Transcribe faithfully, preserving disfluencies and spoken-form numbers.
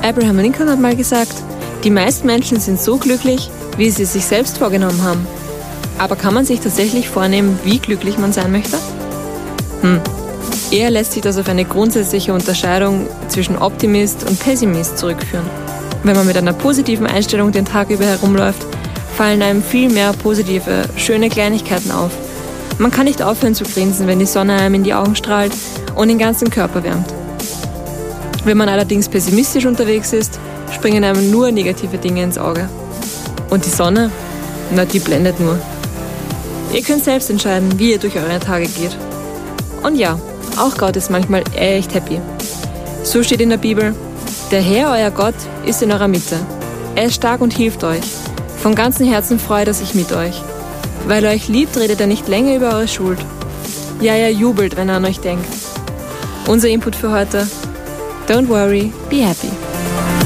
Abraham Lincoln hat mal gesagt, die meisten Menschen sind so glücklich, wie sie sich selbst vorgenommen haben. Aber kann man sich tatsächlich vornehmen, wie glücklich man sein möchte? Hm. Eher lässt sich das auf eine grundsätzliche Unterscheidung zwischen Optimist und Pessimist zurückführen. Wenn man mit einer positiven Einstellung den Tag über herumläuft, fallen einem viel mehr positive, schöne Kleinigkeiten auf. Man kann nicht aufhören zu grinsen, wenn die Sonne einem in die Augen strahlt und den ganzen Körper wärmt. Wenn man allerdings pessimistisch unterwegs ist, springen einem nur negative Dinge ins Auge. Und die Sonne? Na, die blendet nur. Ihr könnt selbst entscheiden, wie ihr durch eure Tage geht. Und ja, auch Gott ist manchmal echt happy. So steht in der Bibel: Der Herr, euer Gott, ist in eurer Mitte. Er ist stark und hilft euch. Von ganzem Herzen freut er sich mit euch. Weil er euch liebt, redet er nicht länger über eure Schuld. Ja, er jubelt, wenn er an euch denkt. Unser Input für heute: Don't worry, be happy.